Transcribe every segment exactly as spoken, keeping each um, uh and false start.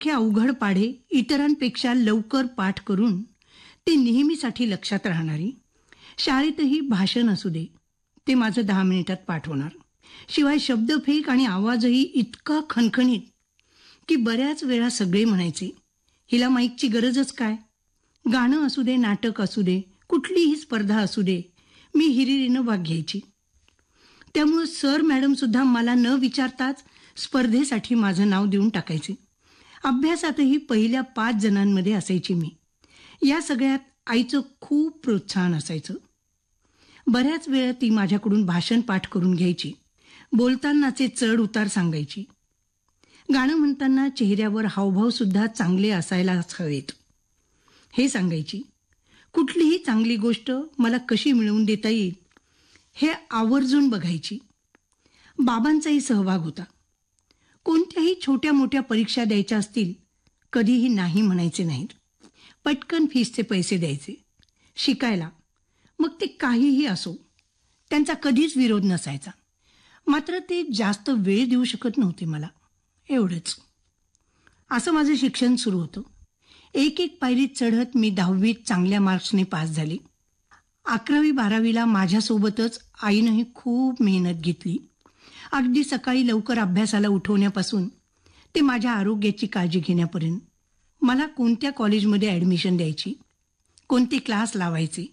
अख्खे अवघड पाढे इतरांपेक्षा लवकर पाठ करून ते नेहमीसाठी लक्षात राहणारी. शाळेतही भाषण असू दे, ते माझं दहा मिनिटात पाठ होणार. शिवाय शब्दफेक आणि आवाजही इतका खणखणीत की बऱ्याच वेळा सगळे म्हणायचे, हिला माईकची गरजच काय. गाणं असू दे, नाटक असू दे, कुठलीही स्पर्धा असू दे, मी हिरिरीनं भाग घ्यायची. त्यामुळे सर मॅडम सुद्धा मला न विचारताच स्पर्धेसाठी माझं नाव देऊन टाकायचे. अभ्यासातही पहिल्या पाच जणांमध्ये असायची मी. या सगळ्यात आईचं खूप प्रोत्साहन असायचं. बऱ्याच वेळा ती माझ्याकडून भाषण पाठ करून घ्यायची. बोलतानाचे चढ उतार सांगायची. गाणं म्हणताना चेहऱ्यावर हावभाव सुद्धा चांगले असायलाच हवेत हे सांगायची. कुठलीही चांगली गोष्ट मला कशी मिळवून देता येईल हे आवर्जून बघायची. बाबांचाही सहभाग होता. कोणत्याही छोट्या मोठ्या परीक्षा द्यायच्या असतील कधीही नाही म्हणायचे नाहीत. पटकन फीसचे पैसे द्यायचे शिकायला, मग ते काहीही असो. त्यांचा कधीच विरोध नसायचा. मात्र ते जास्त वेळ देऊ शकत नव्हते मला, एवढंच. असं माझं शिक्षण सुरू होतं. एक एक पायरीत चढत मी दहावीत चांगल्या मार्क्सने पास झाले. अकरावी बारावीला माझ्यासोबतच आईनंही खूप मेहनत घेतली. अगदी सकाळी लवकर अभ्यासाला उठवण्यापासून ते माझ्या आरोग्याची काळजी घेण्यापर्यंत. मला कोणत्या कॉलेजमध्ये ॲडमिशन द्यायची, कोणते क्लास लावायचे,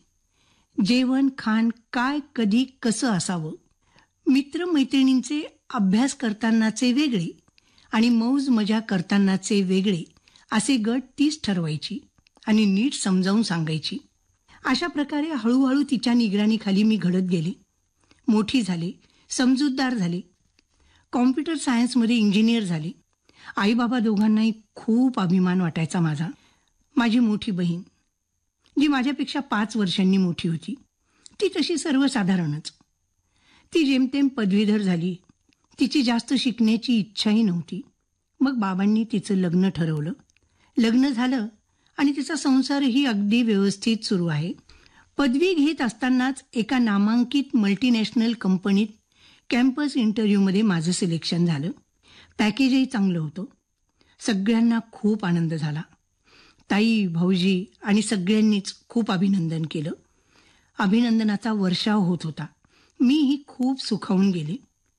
जेवण खाण काय कधी कसं असावं. मित्रमैत्रिणींचे अभ्यास करतानाचे वेगळे आणि मौज मजा करतानाचे वेगळे असे गट तीच ठरवायची आणि नीट समजावून सांगायची. अशा प्रकारे हळूहळू तिच्या निगराणीखाली मी घडत गेले. मोठी झाले, समजूतदार झाले. कॉम्प्युटर सायन्समध्ये इंजिनियर झाले. आईबाबा दोघांनाही खूप अभिमान वाटायचा माझा. माझी मोठी बहीण, जी माझ्यापेक्षा पाच वर्षांनी मोठी होती, ती तशी सर्वसाधारणच. ती जेमतेम पदवीधर झाली. तिची जास्त शिकण्याची इच्छाही नव्हती. मग बाबांनी तिचं लग्न ठरवलं. लग्न झालं आणि तिचा संसारही अगदी व्यवस्थित सुरू आहे. पदवी घेत असतानाच एका नामांकित मल्टीनॅशनल कंपनीत कॅम्पस इंटरव्ह्यूमध्ये माझं सिलेक्शन झालं. पॅकेजही चांगलं होतं. सगळ्यांना खूप आनंद झाला. ताई, भाऊजी आणि सगळ्यांनीच खूप अभिनंदन केलं. अभिनंदनाचा वर्षाव होत होता. मीही खूप सुखावून गेले.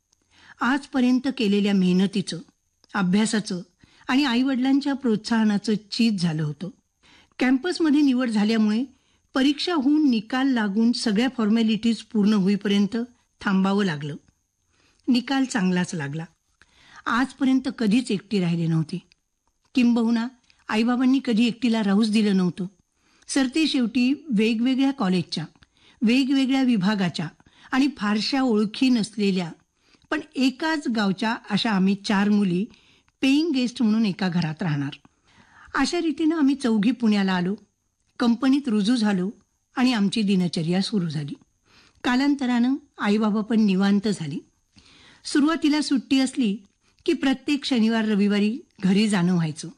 आजपर्यंत केलेल्या मेहनतीचं, अभ्यासाचं आणि आईवडिलांच्या प्रोत्साहनाचं चीज झालं होतं. कॅम्पसमध्ये निवड झाल्यामुळे परीक्षा होऊन निकाल लागून सगळ्या फॉर्मॅलिटीज पूर्ण होईपर्यंत थांबावं लागलं. निकाल चांगलाच लागला. आजपर्यंत कधीच एकटी राहिले नव्हते. किंबहुना आईबाबांनी कधी एकटीला राहूच दिलं नव्हतं. सरते शेवटी वेगवेगळ्या कॉलेजच्या, वेगवेगळ्या विभागाच्या आणि फारशा ओळखी नसलेल्या पण एकाच गावच्या अशा आम्ही चार मुली पेईंग गेस्ट म्हणून एका घरात राहणार. अशा रीतीनं आम्ही चौघी पुण्याला आलो. कंपनीत रुजू झालो आणि आमची दिनचर्या सुरू झाली. कालांतरानं आईबाबा पण निवांत झाली. सुरुवातीला सुट्टी असली की प्रत्येक शनिवार रविवारी घरी जाणं व्हायचं.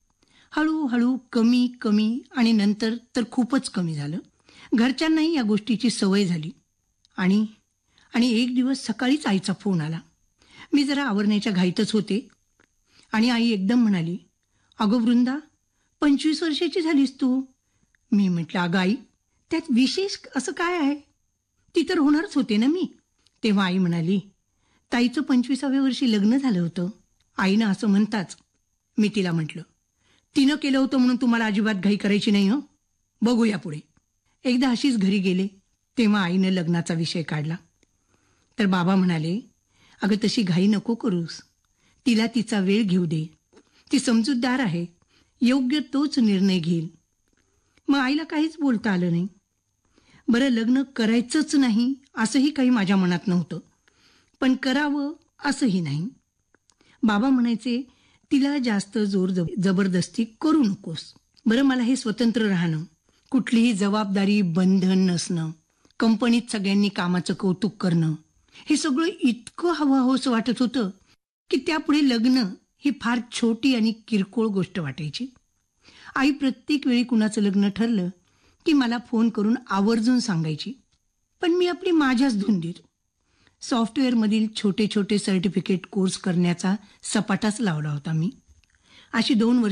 हळूहळू कमी कमी आणि नंतर तर खूपच कमी झालं. घरच्यांनाही या गोष्टीची सवय झाली. आणि आणि एक दिवस सकाळीच आईचा फोन आला. मी जरा आवरण्याच्या घाईतच होते आणि आई एकदम म्हणाली, अगं वृंदा, पंचवीस वर्षाची झालीस तू. मी म्हटलं, अगं आई, त्यात विशेष असं काय आहे? ती तर होणारच होते ना मी. तेव्हा आई म्हणाली, ताईचं पंचवीसाव्या वर्षी लग्न झालं होतं. आईनं असं म्हणताच मी तिला म्हटलं, तिनं केलं होतं म्हणून तुम्हाला अजिबात घाई करायची नाही हं, बघूया पुढे. एकदा अशीच घरी गेले तेव्हा आईनं लग्नाचा विषय काढला. तर बाबा म्हणाले, अगं तशी घाई नको करूस, तिला तिचा वेळ घेऊ दे, ती समजूतदार आहे, योग्य तोच निर्णय घेईल. मग आईला काहीच बोलता आलं नाही. बरं, लग्न करायचंच नाही असंही काही माझ्या मनात नव्हतं, पण करावं असंही नाही. बाबा म्हणायचे, तिला जास्त जोर जबरदस्ती करू नकोस. बरं, मला हे स्वतंत्र राहणं, कुठलीही जबाबदारी बंधन नसणं, कंपनीत सगळ्यांनी कामाचं कौतुक करणं, हे सगळं इतकं हवंहवंसं वाटत होतं की त्यापुढे लग्न ही फार छोटी आणि किरकोळ गोष्ट वाटायची. आई प्रत्येक वेळी कुणाचं लग्न ठरलं की मला फोन करून आवर्जून सांगायची, पण मी आपली माझ्याच धुंदीत. सॉफ्टवेअरमधील छोटे छोटे सर्टिफिकेट कोर्स करण्याचा सपाटाच लावला होता मी. अशी दोन